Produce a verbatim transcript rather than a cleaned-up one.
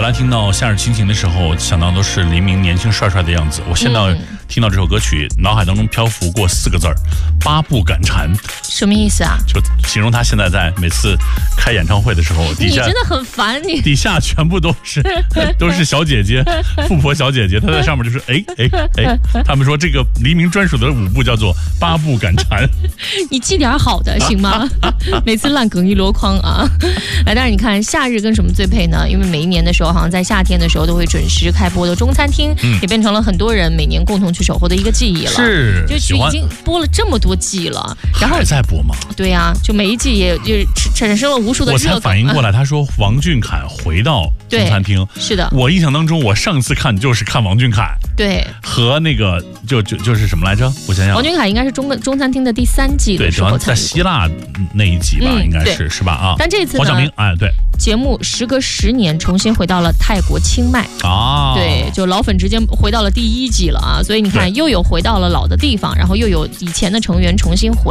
来听到《夏日亲情》的时候，想到都是黎明年轻帅帅的样子。我现在听到这首歌曲，嗯、脑海当中漂浮过四个字儿：八步赶蝉。 什么意思啊？ 就形容他现在在每次开演唱会的时候，底下你真的很烦你。 底下全部都是都是小姐姐，富婆小姐姐，她在上面就是哎哎哎，他们说这个黎明专属的舞步叫做八步赶蝉。 你记点好的行吗？每次烂梗一箩筐啊！来，但是你看夏日跟什么最配呢？因为每一年的时候，好像在夏天的时候都会准时开播的中餐厅，嗯、也变成了很多人每年共同去守候的一个记忆了。 是， 就已经播了这么多季了，然后还在播吗？ 对呀、啊，就每一季也就产生了无数的热梗。 我才反应过来，他说王俊凯回到中餐厅， 是的。 我印象当中，我上次看就是看王俊凯， 对， 和那个就就就是什么来着？我想想， 王俊凯应该是中中餐厅的第三季的时候在希腊那一集吧，嗯、应该是是吧？啊， 但这次呢， 黄晓明，哎，对。 节目时隔十年重新回到了泰国清迈啊， 对，就老粉直接回到了第一季了啊，所以你看又有回到了老的地方，然后又有以前的成员重新回